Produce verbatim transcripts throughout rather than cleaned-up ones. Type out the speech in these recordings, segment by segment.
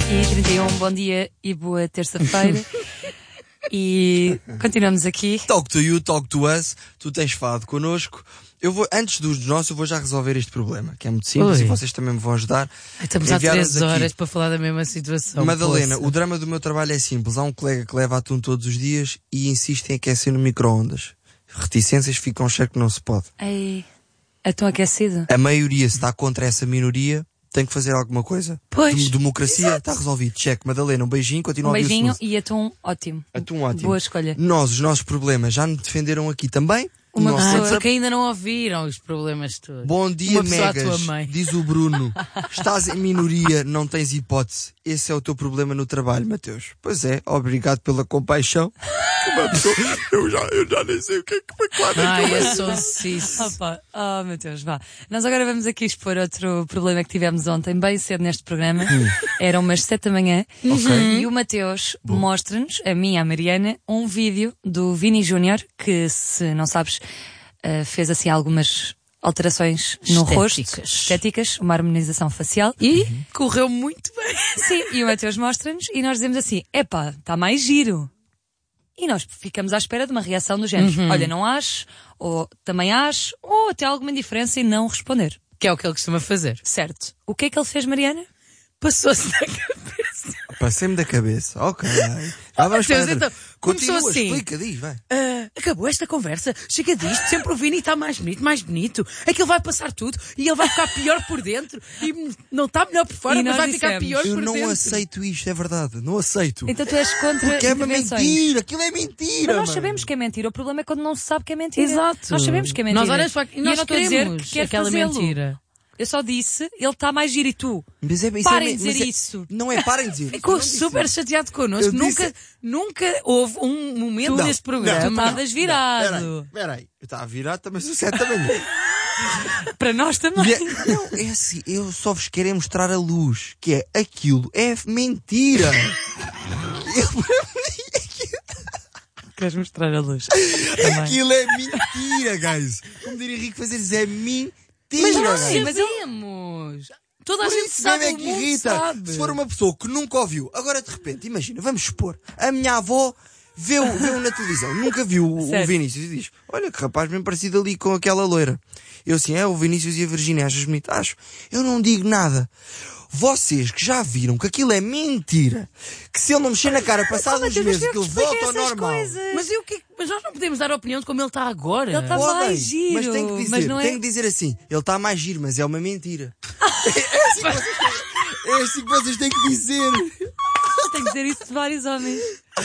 e trinta e um, bom dia e boa terça-feira. E continuamos aqui. Talk to you, talk to us. Tu tens falado connosco. Eu vou, antes dos nossos, eu vou já resolver este problema, que é muito simples. Oi. E vocês também me vão ajudar. Estamos há três horas para falar da mesma situação. Madalena, poça. O drama do meu trabalho é simples. Há um colega que leva atum todos os dias e insiste em aquecer no micro-ondas. Reticências ficam um cheiro que não se pode. Ei, atum aquecido? A maioria, se está contra essa minoria, tem que fazer alguma coisa. Pois. Democracia, está resolvido. Cheque. Madalena, um beijinho, continua um a ouvir o beijinho snooze. e atum ótimo. Atum ótimo. Boa escolha. Nós, os nossos problemas, já nos defenderam aqui também. Uma Nosso pessoa- WhatsApp. Porque ainda não ouviram os problemas todos. Bom dia, Uma pessoa à tua Megas, mãe. diz o Bruno. Estás em minoria, não tens hipótese. Esse é o teu problema no trabalho, Mateus. Pois é, obrigado pela compaixão. Uma pessoa, eu, já, eu já nem sei o que é que foi claro. Ai, eu sou cis. Opa, oh meu Deus, vá. Nós agora vamos aqui expor outro problema que tivemos ontem, bem cedo neste programa. Eram umas sete da manhã. Ok. E o Mateus mostra-nos, a mim e à Mariana, um vídeo do Vini Júnior, que, se não sabes, uh, fez assim algumas alterações no rosto. Estéticas. Estéticas, uma harmonização facial. E correu muito bem. Sim, e o Mateus mostra-nos e nós dizemos assim, epá, está mais giro. E nós ficamos à espera de uma reação do género. Uhum. Olha, não acho, ou também acho, ou até alguma indiferença e não responder. Que é o que ele costuma fazer. Certo. O que é que ele fez, Mariana? Passou-se na cabeça. Passei-me da cabeça. Ok. Já vamos Mateus, para então, Continua, começou assim. explica, diz, vai. Ah, acabou esta conversa, chega disto, sempre o Vini está mais bonito, mais bonito. É que ele vai passar tudo e ele vai ficar pior por dentro e não está melhor por fora, E mas nós vai ficar dissemos, pior Eu por não dentro. aceito isto, é verdade. Não aceito. Então tu és contra Porque é uma intervenções. mentira. Aquilo é mentira. Mas nós mano. sabemos que é mentira. O problema é quando não se sabe que é mentira. Exato. Nós sabemos que é mentira. Nós, olha, só- E nós eu não estou a dizer queremos que quer aquela fazê-lo. mentira. Eu só disse, ele está mais giro e tu. Mas é, isso Parem é, de dizer mas é- isso. Não é, parem de dizer. Ficou Eu não disse super isso. chateado connosco. Eu disse- Nunca, nunca houve um momento Não, deste Tu programa. estavas virado. Espera aí. Eu estava virado também são sete da manhã. Para nós também. E é- Não, é assim, eu só vos quero é mostrar a luz, que é aquilo é mentira. Eu, Queres mostrar a luz? aquilo é mentira, guys. Como diria Henrique Fazeres, é mentira. Mas nós guys. mas eu- sabemos. Toda a Por gente isso sabe, mesmo é o que mundo irrita. sabe. Se for uma pessoa que nunca ouviu, agora de repente, imagina, vamos supor, a minha avó vê-o vê na televisão, nunca viu o, o Certo. Vinícius e diz, olha que rapaz bem parecido ali com aquela loira. Eu assim, é o Vinícius e a Virgínia, achas bonito? Acho. Eu não digo nada. Vocês que já viram que aquilo é mentira, que se ele não mexer na cara passado uns Mateus, mas meses, eu que ele te expliquei volta ao essas normal. coisas. Mas, eu, que, mas nós não podemos dar a opinião de como ele está agora. Ele está Podem, mais giro. mas tem que dizer, mas não é... tem que dizer assim, ele está mais giro, mas é uma mentira. é, assim que vocês têm, é assim que vocês têm que dizer. Tem que dizer isso de vários homens.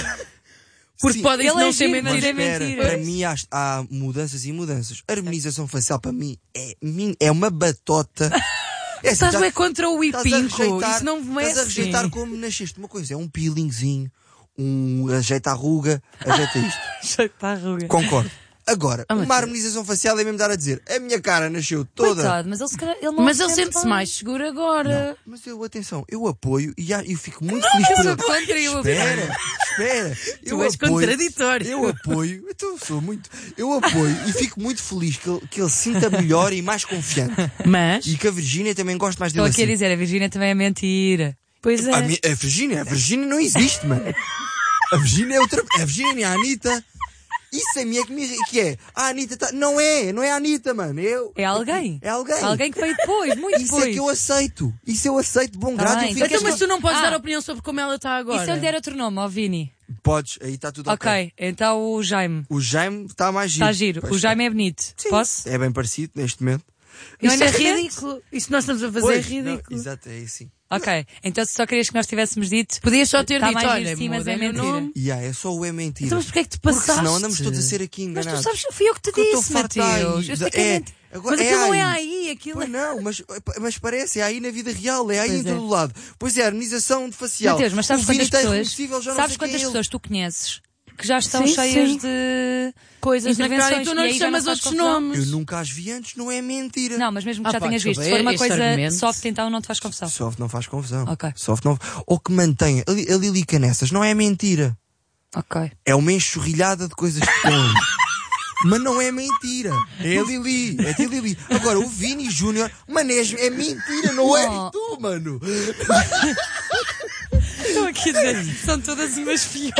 Porque Sim, podem ele não é ser giro, mas mentira. é Espera, mentira. para mim há, há mudanças e mudanças. A harmonização facial para mim é, min- é uma batota. É assim, Estás já- bem contra o estás a Ipinco. rejeitar- Isso não é Estás a rejeitar assim. como nasceste. Uma coisa é um peelingzinho, um ajeita a ruga, ajeita isto. Jeito à ruga. Concordo. Agora, Ah, mas uma é- harmonização facial é mesmo dar a dizer a minha cara nasceu toda. Coitado, mas ele se calhar... Ele não Mas ele sente sente-se bem. mais seguro agora. Mas eu, atenção, eu apoio e há- eu fico muito feliz eu por sou ele. contra e eu apoio. Espera, espera. Eu és apoio- contraditório. Eu apoio, então sou muito. Eu apoio e fico muito feliz que ele, que ele se sinta melhor e mais confiante. Mas, E que a Virgínia também gosta mais Estou dele aqui a assim. dizer, a Virgínia também é mentira. pois é. A, mi- a Virgínia, a Virgínia não existe, mano. A Virgínia é outra. A Virgínia, a Anitta. Isso a mim é que me irri- que é. A Anitta tá. Não é, não é a Anitta, mano. Eu, É alguém. É alguém. Alguém que veio depois, muito Isso depois. é que eu aceito. Isso eu aceito de bom Tá grado. bem. Eu fico Então, mas tu não podes Ah. dar opinião sobre como ela está agora. E se eu lhe der outro nome, ó Vini? Podes, aí está tudo ok. Ok, então o Jaime. O Jaime está mais giro. Está giro. Pois O é. Jaime é bonito. Sim, Posso? É bem parecido neste momento. Isto Não é é neste ridículo. Isto que nós estamos a fazer Pois, é ridículo. não, exato, é assim. Ok, então se só querias que nós tivéssemos dito. Podias só ter Tá dito, mais olha, giro sim, mas mudem é o mentira. nome. E ah, é só o é mentira. Então, mas porquê é que te Porque passaste? senão andamos todos a ser aqui Mas enganados. tu sabes, fui eu que te Que eu estou disse, farto Mateus. aí. Eu expliquei É, mente. agora Mas aquilo não é aí. aí, aquilo Pois é... não, mas, mas parece, é aí na vida real, é aí Pois em é. todo lado. Pois é, a harmonização de facial. Mateus, mas sabes O Vini quantas está pessoas, irreconhecível, já não sabes sei quem quantas é ele. pessoas tu conheces que já estão Sim, cheias sim. de Coisas na cara e intervenções tu não e lhe aí já chamas faz outros confusão? nomes. Eu nunca as vi antes, não é mentira. Não, mas mesmo que Ah, já pá, tenhas visto, se desculpa, for uma este coisa argumento- soft, então não te faz confusão. Soft não faz confusão. Ok. Soft não... Ou que mantenha. A, Li- a Lilica nessas não é mentira. Ok. É uma enxurrilhada de coisas que põe. Mas não é mentira. É a Lili. É a tia Lili. Agora, o Vini Júnior, mano, é, é mentira, não é Oh. tu, mano. aqui a dizer, são todas umas Fionas.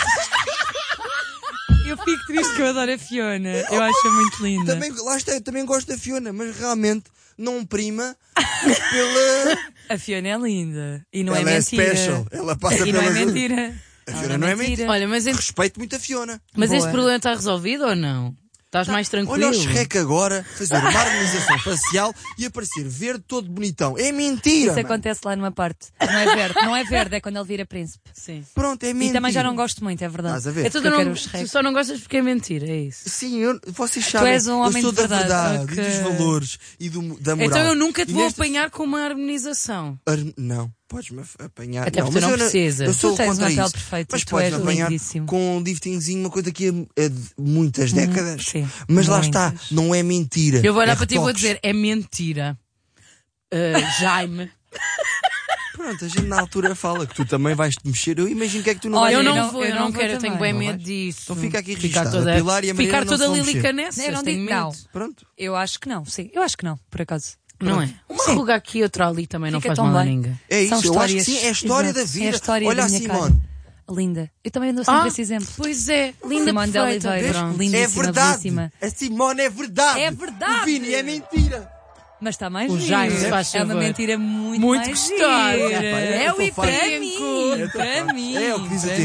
Eu fico triste que eu adoro a Fiona. Eu acho muito linda. Também, lá está, eu também gosto da Fiona, mas realmente não prima pela... A Fiona é linda. E não ela é é mentira. special. Ela passa E pela... não é mentira. A Fiona não é mentira. Olha, mas, ent... Respeito muito a Fiona. mas Boa. este problema está resolvido ou não? Estás mais tranquilo? Olha o Shrek agora fazer uma harmonização facial e aparecer verde todo bonitão. É mentira! Isso mano. acontece lá numa parte. Não é verde. Não é verde, é quando ele vira príncipe. Sim. Pronto, é mentira. E também já não gosto muito, é verdade. Estás a ver? Então Porque tu, eu não, quero o Shrek. tu só não gostas porque é mentira, é isso? Sim, eu, vocês sabem, és um homem eu sou de da verdade, verdade ok. e dos valores e do, da moral. Então eu nunca te E vou nesta- apanhar com uma harmonização. Ar- Não, podes-me af- apanhar. Até não, porque tu mas não eu precisas. Eu sou Tu tens contra uma pele isso. perfeita, Mas tu podes-me és apanhar lindíssimo. com um liftingzinho, uma coisa que é, é de muitas décadas. sim, mas lá está, muitas. não é mentira. Eu vou olhar é para ti e vou retoques. dizer, é mentira. Uh, Jaime. Pronto, a gente na altura fala que tu também vais-te mexer. Eu imagino que é que tu não Olha, eu vais não, não- vou, eu eu não, não vou quero, eu tenho também. bem Não medo vais? disso. Então fica aqui Ficar registado. toda, A Pilar e a Mariana ficar não se toda vão mexer. lílica nessas, Eu não tenho digo medo. não. Pronto. Eu acho que não, sim. Eu acho que não, por acaso. Não é? Uma Sim. ruga aqui, outra ali também não Fica faz tão mal a bem. ninguém. É isso, São eu acho que histórias. sim, é a história Exato. da vida. É a história Olha da a minha Simone. cara. Linda. Eu também dou sempre esse exemplo. Pois é, linda, Simone de perfeita. Oliveira. Pronto. Lindíssima, É verdade. belíssima. A Simone é verdade. É verdade. O Vini é mentira. Mas está mais O giro. Jaime, se faz É uma favor. mentira muito, Muito mais gostosa. gira. É, É o eu tô para farto. mim. Para mim. É o que diz o para T